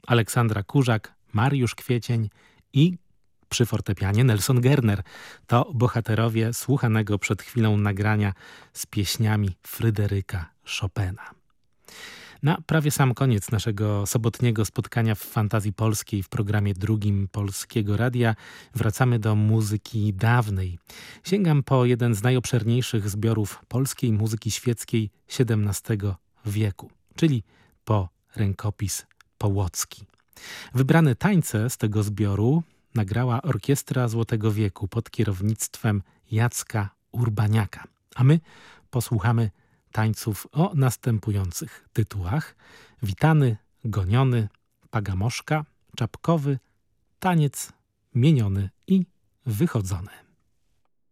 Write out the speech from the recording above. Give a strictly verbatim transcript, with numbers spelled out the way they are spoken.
Aleksandra Kurzak, Mariusz Kwiecień i przy fortepianie Nelson Gerner. To bohaterowie słuchanego przed chwilą nagrania z pieśniami Fryderyka Chopina. Na prawie sam koniec naszego sobotniego spotkania w Fantazji Polskiej w programie drugim Polskiego Radia wracamy do muzyki dawnej. Sięgam po jeden z najobszerniejszych zbiorów polskiej muzyki świeckiej siedemnastego wieku, czyli po rękopis połocki. Wybrane tańce z tego zbioru nagrała Orkiestra Złotego Wieku pod kierownictwem Jacka Urbaniaka. A my posłuchamy tańców o następujących tytułach: Witany, Goniony, Pagamoszka, Czapkowy, Taniec, Mieniony i Wychodzony.